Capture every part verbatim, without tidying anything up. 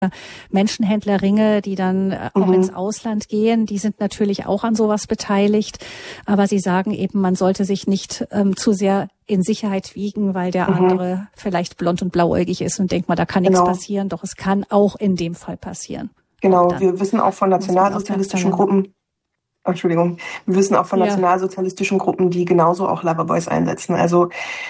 Menschenhändlerringe, die dann auch mhm. ins Ausland gehen, die sind natürlich auch an sowas beteiligt. Aber sie sagen eben, man sollte sich nicht ähm, zu sehr in Sicherheit wiegen, weil der mhm. andere vielleicht blond und blauäugig ist und denkt mal, da kann genau. nichts passieren. Doch es kann auch in dem Fall passieren. Genau, wir wissen auch von nationalsozialistischen Gruppen, Entschuldigung, wir wissen auch von ja. nationalsozialistischen Gruppen, die genauso auch Loverboys einsetzen. Also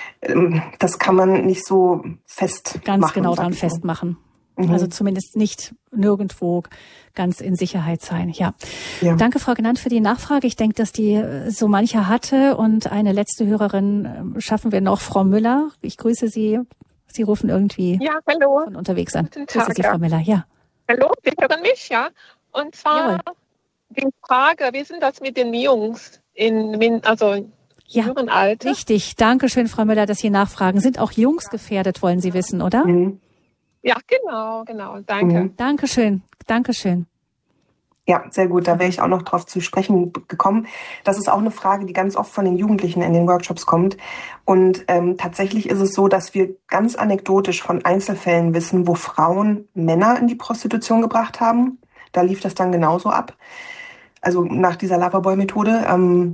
das kann man nicht so fest Ganz machen, genau dran festmachen. Mhm. Also zumindest nicht nirgendwo ganz in Sicherheit sein. Ja. ja. Danke, Frau Gnant, für die Nachfrage. Ich denke, dass die so mancher hatte. Und eine letzte Hörerin schaffen wir noch, Frau Müller. Ich grüße Sie. Sie rufen irgendwie ja, hallo. von unterwegs an. Guten Tag, grüße Sie, ja. Frau Müller. Ja. Hallo, Sie hören mich, ja? Und zwar Jawohl. Die Frage, wie sind das mit den Jungs in, also ja, jüngeren Alter? Richtig. Dankeschön, Frau Müller, dass Sie nachfragen. Sind auch Jungs gefährdet, wollen Sie wissen, oder? Mhm. Ja, genau, genau. Danke. Mhm. Dankeschön. Dankeschön. Ja, sehr gut. Da wäre ich auch noch drauf zu sprechen gekommen. Das ist auch eine Frage, die ganz oft von den Jugendlichen in den Workshops kommt. Und ähm, tatsächlich ist es so, dass wir ganz anekdotisch von Einzelfällen wissen, wo Frauen Männer in die Prostitution gebracht haben. Da lief das dann genauso ab. Also nach dieser Loverboy-Methode. Ähm,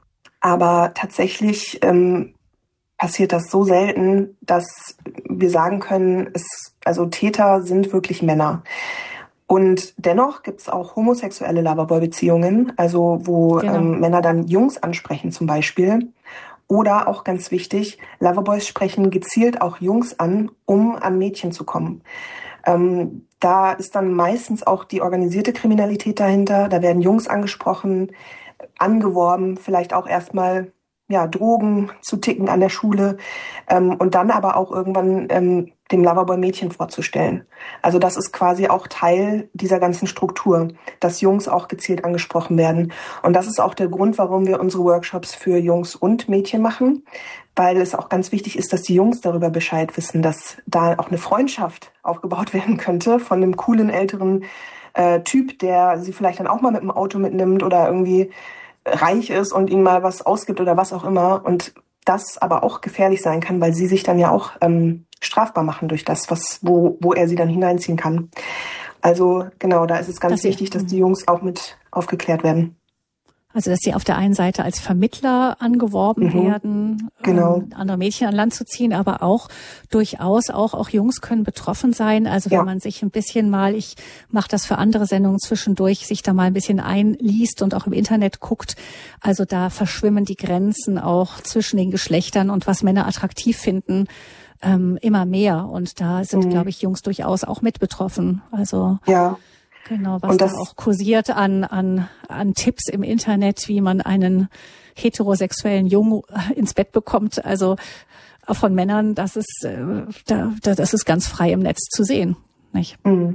aber tatsächlich ähm, passiert das so selten, dass wir sagen können, es, also Täter sind wirklich Männer. Und dennoch gibt es auch homosexuelle Loverboy-Beziehungen, also wo genau. ähm, Männer dann Jungs ansprechen zum Beispiel. Oder auch ganz wichtig, Loverboys sprechen gezielt auch Jungs an, um an Mädchen zu kommen. Ähm, da ist dann meistens auch die organisierte Kriminalität dahinter. Da werden Jungs angesprochen, angeworben, vielleicht auch erstmal ja, Drogen zu ticken an der Schule ähm, und dann aber auch irgendwann ähm, dem Loverboy-Mädchen vorzustellen. Also das ist quasi auch Teil dieser ganzen Struktur, dass Jungs auch gezielt angesprochen werden. Und das ist auch der Grund, warum wir unsere Workshops für Jungs und Mädchen machen, weil es auch ganz wichtig ist, dass die Jungs darüber Bescheid wissen, dass da auch eine Freundschaft aufgebaut werden könnte von einem coolen älteren äh, Typ, der sie vielleicht dann auch mal mit dem Auto mitnimmt oder irgendwie reich ist und ihnen mal was ausgibt oder was auch immer. Und das aber auch gefährlich sein kann, weil sie sich dann ja auch ähm, strafbar machen durch das, was wo, wo er sie dann hineinziehen kann. Also genau, da ist es ganz dass wichtig, dass die Jungs auch mit aufgeklärt werden. Also dass sie auf der einen Seite als Vermittler angeworben mhm. werden, genau. ähm, andere Mädchen an Land zu ziehen, aber auch durchaus auch auch Jungs können betroffen sein. Also wenn ja. man sich ein bisschen mal, ich mache das für andere Sendungen zwischendurch, sich da mal ein bisschen einliest und auch im Internet guckt, also da verschwimmen die Grenzen auch zwischen den Geschlechtern und was Männer attraktiv finden, ähm, immer mehr. Und da sind, mhm. glaube ich, Jungs durchaus auch mit betroffen. Also ja. Genau, was da auch kursiert an, an, an Tipps im Internet, wie man einen heterosexuellen Jungen ins Bett bekommt, also von Männern, das ist, äh, da, das ist ganz frei im Netz zu sehen, nicht? Mhm.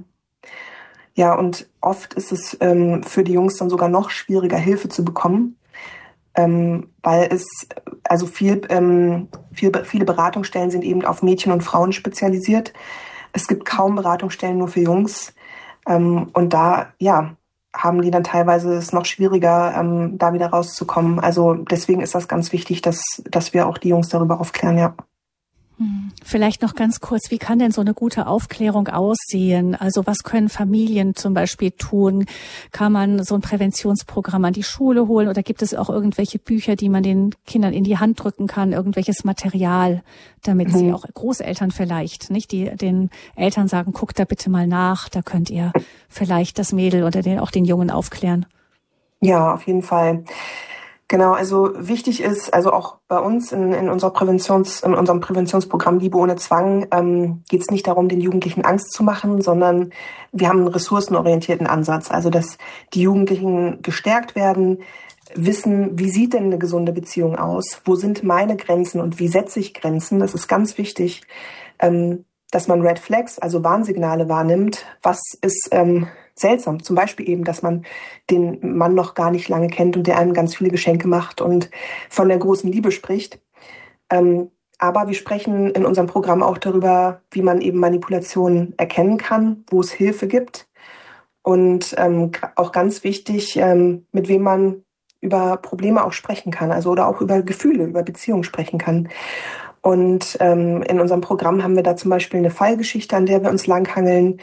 Ja, und oft ist es ähm, für die Jungs dann sogar noch schwieriger, Hilfe zu bekommen, ähm, weil es, also viel, ähm, viel, viele Beratungsstellen sind eben auf Mädchen und Frauen spezialisiert. Es gibt kaum Beratungsstellen nur für Jungs. Ähm, und da, ja, haben die dann teilweise es noch schwieriger, ähm, da wieder rauszukommen. Also deswegen ist das ganz wichtig, dass, dass wir auch die Jungs darüber aufklären, ja. Vielleicht noch ganz kurz, wie kann denn so eine gute Aufklärung aussehen? Also was können Familien zum Beispiel tun? Kann man so ein Präventionsprogramm an die Schule holen oder gibt es auch irgendwelche Bücher, die man den Kindern in die Hand drücken kann, irgendwelches Material, damit mhm. sie auch Großeltern vielleicht, nicht, die den Eltern sagen, guckt da bitte mal nach, da könnt ihr vielleicht das Mädel oder den, auch den Jungen aufklären. Ja, auf jeden Fall. Genau, also wichtig ist, also auch bei uns in, in unserer Präventions, in unserem Präventionsprogramm Liebe ohne Zwang ähm, geht es nicht darum, den Jugendlichen Angst zu machen, sondern wir haben einen ressourcenorientierten Ansatz, also dass die Jugendlichen gestärkt werden, wissen, wie sieht denn eine gesunde Beziehung aus, wo sind meine Grenzen und wie setze ich Grenzen, das ist ganz wichtig, ähm, dass man Red Flags, also Warnsignale wahrnimmt, was ist ähm, seltsam. Zum Beispiel eben, dass man den Mann noch gar nicht lange kennt und der einem ganz viele Geschenke macht und von der großen Liebe spricht. Ähm, aber wir sprechen in unserem Programm auch darüber, wie man eben Manipulationen erkennen kann, wo es Hilfe gibt. Und ähm, auch ganz wichtig, ähm, mit wem man über Probleme auch sprechen kann, also oder auch über Gefühle, über Beziehungen sprechen kann. Und ähm, in unserem Programm haben wir da zum Beispiel eine Fallgeschichte, an der wir uns langhangeln,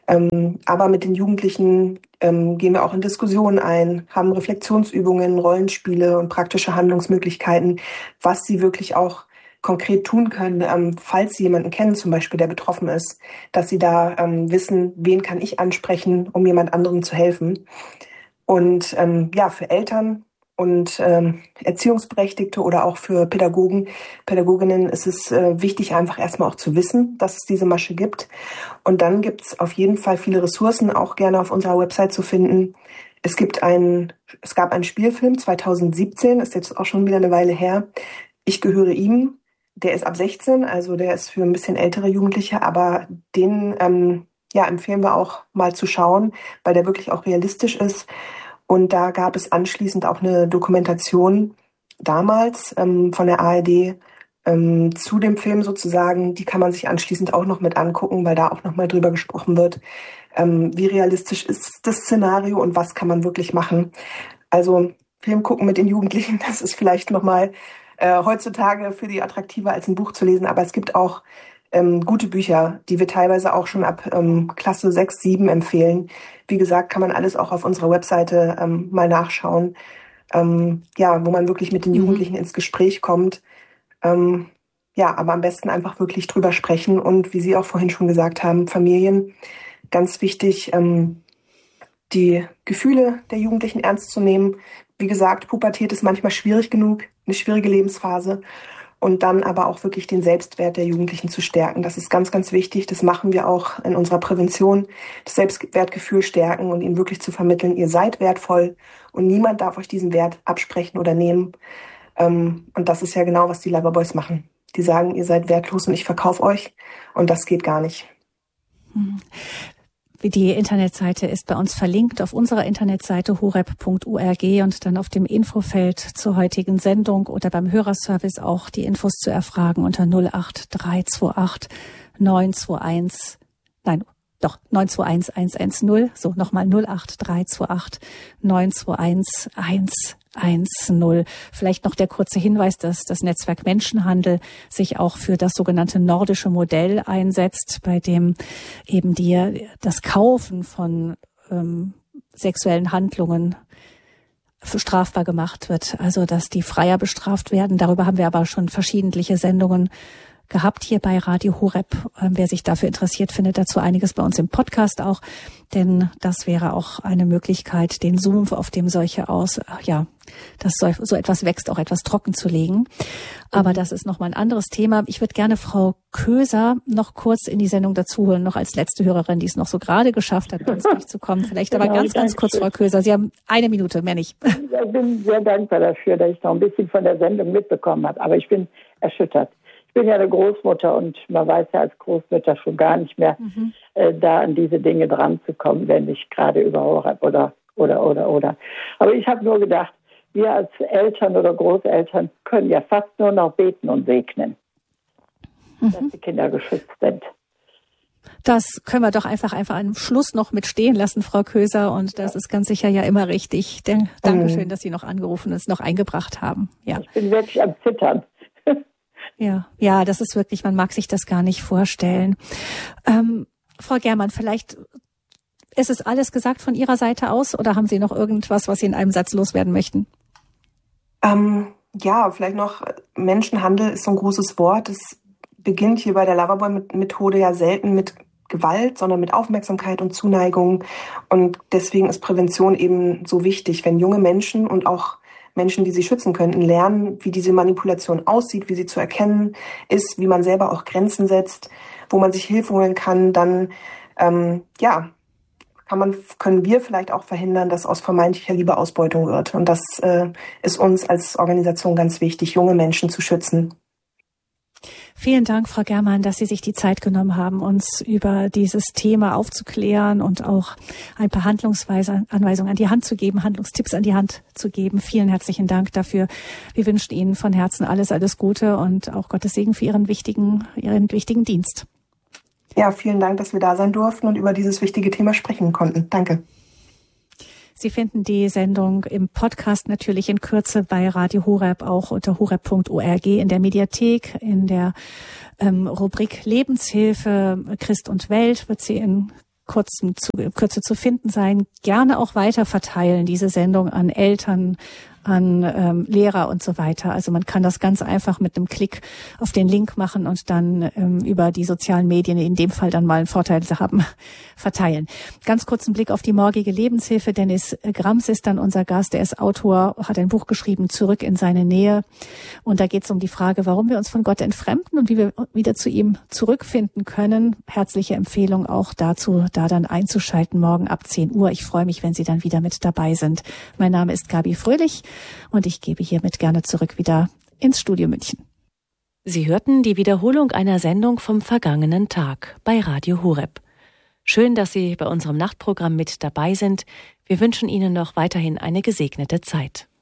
Ähm, aber mit den Jugendlichen ähm, gehen wir auch in Diskussionen ein, haben Reflexionsübungen, Rollenspiele und praktische Handlungsmöglichkeiten, was sie wirklich auch konkret tun können, ähm, falls sie jemanden kennen, zum Beispiel, der betroffen ist, dass sie da ähm, wissen, wen kann ich ansprechen, um jemand anderem zu helfen. Und ähm, ja, für Eltern und ähm, Erziehungsberechtigte oder auch für Pädagogen, Pädagoginnen ist es äh, wichtig, einfach erstmal auch zu wissen, dass es diese Masche gibt. Und dann gibt's auf jeden Fall viele Ressourcen, auch gerne auf unserer Website zu finden. Es gibt einen, es gab einen Spielfilm zweitausendsiebzehn, ist jetzt auch schon wieder eine Weile her. Ich gehöre ihm. Der ist ab sechzehn, also der ist für ein bisschen ältere Jugendliche, aber den ähm, ja, empfehlen wir auch mal zu schauen, weil der wirklich auch realistisch ist. Und da gab es anschließend auch eine Dokumentation damals ähm, von der A R D ähm, zu dem Film sozusagen. Die kann man sich anschließend auch noch mit angucken, weil da auch noch mal drüber gesprochen wird, ähm, wie realistisch ist das Szenario und was kann man wirklich machen. Also Film gucken mit den Jugendlichen, das ist vielleicht noch mal äh, heutzutage für die attraktiver als ein Buch zu lesen, aber es gibt auch ähm, gute Bücher, die wir teilweise auch schon ab ähm, Klasse sechs, sieben empfehlen. Wie gesagt, kann man alles auch auf unserer Webseite ähm, mal nachschauen, ähm, ja, wo man wirklich mit den Jugendlichen mhm. ins Gespräch kommt. Ähm, ja, aber am besten einfach wirklich drüber sprechen und wie Sie auch vorhin schon gesagt haben, Familien, ganz wichtig, ähm, die Gefühle der Jugendlichen ernst zu nehmen. Wie gesagt, Pubertät ist manchmal schwierig genug, eine schwierige Lebensphase. Und dann aber auch wirklich den Selbstwert der Jugendlichen zu stärken. Das ist ganz, ganz wichtig. Das machen wir auch in unserer Prävention. Das Selbstwertgefühl stärken und ihnen wirklich zu vermitteln, ihr seid wertvoll und niemand darf euch diesen Wert absprechen oder nehmen. Und das ist ja genau, was die Loverboys machen. Die sagen, ihr seid wertlos und ich verkaufe euch. Und das geht gar nicht. Hm. Die Internetseite ist bei uns verlinkt auf unserer Internetseite horeb punkt org und dann auf dem Infofeld zur heutigen Sendung oder beim Hörerservice auch die Infos zu erfragen unter null acht drei zwei acht neun zwei eins, nein, doch, neun zwei eins eins eins null, so nochmal null acht drei zwei acht neun zwei eins eins eins null. Vielleicht noch der kurze Hinweis, dass das Netzwerk Menschenhandel sich auch für das sogenannte nordische Modell einsetzt, bei dem eben die, das Kaufen von ähm, sexuellen Handlungen strafbar gemacht wird. Also, dass die freier bestraft werden. Darüber haben wir aber schon verschiedentliche Sendungen gehabt hier bei Radio Horeb. Wer sich dafür interessiert, findet dazu einiges bei uns im Podcast auch, denn das wäre auch eine Möglichkeit, den Zoom, auf dem solche aus, ja, dass so, so etwas wächst, auch etwas trocken zu legen. Aber mhm. das ist nochmal ein anderes Thema. Ich würde gerne Frau Köser noch kurz in die Sendung dazu holen, noch als letzte Hörerin, die es noch so gerade geschafft hat, bei uns durchzukommen. Vielleicht genau, aber ganz, ganz kurz, schön. Frau Köser. Sie haben eine Minute, mehr nicht. Ich bin sehr dankbar dafür, dass ich noch ein bisschen von der Sendung mitbekommen habe. Aber ich bin erschüttert. Ich bin ja eine Großmutter und man weiß ja als Großmutter schon gar nicht mehr, mhm. äh, da an diese Dinge dran zu kommen, wenn ich gerade über Horeb oder, oder, oder, oder. Aber ich habe nur gedacht, wir als Eltern oder Großeltern können ja fast nur noch beten und segnen, mhm. dass die Kinder geschützt sind. Das können wir doch einfach einfach am Schluss noch mit stehen lassen, Frau Köser. Und das ja. ist ganz sicher ja immer richtig. Denn, Dankeschön, mhm. dass Sie noch angerufen und es noch eingebracht haben. Ja. Ich bin wirklich am Zittern. Ja, ja, das ist wirklich, man mag sich das gar nicht vorstellen. Ähm, Frau Germann, vielleicht ist es alles gesagt von Ihrer Seite aus oder haben Sie noch irgendwas, was Sie in einem Satz loswerden möchten? Ähm, ja, vielleicht noch, Menschenhandel ist so ein großes Wort. Es beginnt hier bei der Loverboy-Methode ja selten mit Gewalt, sondern mit Aufmerksamkeit und Zuneigung. Und deswegen ist Prävention eben so wichtig, wenn junge Menschen und auch Menschen, die sie schützen könnten, lernen, wie diese Manipulation aussieht, wie sie zu erkennen ist, wie man selber auch Grenzen setzt, wo man sich Hilfe holen kann, dann ähm, ja, kann man, können wir vielleicht auch verhindern, dass aus vermeintlicher Liebe Ausbeutung wird. Und das äh, ist uns als Organisation ganz wichtig, junge Menschen zu schützen. Vielen Dank, Frau Germann, dass Sie sich die Zeit genommen haben, uns über dieses Thema aufzuklären und auch ein paar Handlungsanweisungen an die Hand zu geben, Handlungstipps an die Hand zu geben. Vielen herzlichen Dank dafür. Wir wünschen Ihnen von Herzen alles, alles Gute und auch Gottes Segen für Ihren wichtigen, Ihren wichtigen Dienst. Ja, vielen Dank, dass wir da sein durften und über dieses wichtige Thema sprechen konnten. Danke. Sie finden die Sendung im Podcast natürlich in Kürze bei Radio Horeb, auch unter horeb punkt org, in der Mediathek, in der ähm, Rubrik Lebenshilfe Christ und Welt wird sie in kurzem zu, Kürze zu finden sein. Gerne auch weiter verteilen, diese Sendung an Eltern, an ähm, Lehrer und so weiter. Also man kann das ganz einfach mit einem Klick auf den Link machen und dann ähm, über die sozialen Medien, in dem Fall dann mal einen Vorteil haben, verteilen. Ganz kurzen Blick auf die morgige Lebenshilfe. Dennis Grams ist dann unser Gast. Er ist Autor, hat ein Buch geschrieben, Zurück in seine Nähe. Und da geht es um die Frage, warum wir uns von Gott entfremden und wie wir wieder zu ihm zurückfinden können. Herzliche Empfehlung auch dazu, da dann einzuschalten morgen ab zehn Uhr. Ich freue mich, wenn Sie dann wieder mit dabei sind. Mein Name ist Gabi Fröhlich. Und ich gebe hiermit gerne zurück wieder ins Studio München. Sie hörten die Wiederholung einer Sendung vom vergangenen Tag bei Radio Horeb. Schön, dass Sie bei unserem Nachtprogramm mit dabei sind. Wir wünschen Ihnen noch weiterhin eine gesegnete Zeit.